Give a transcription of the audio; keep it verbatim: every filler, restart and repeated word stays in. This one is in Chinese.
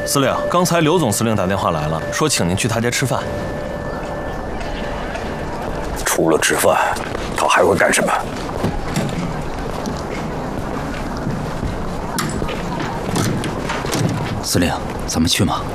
司令，刚才刘总司令打电话来了，说请您去他家吃饭。 除了吃饭，他还会干什么？ 司令，咱们去吗？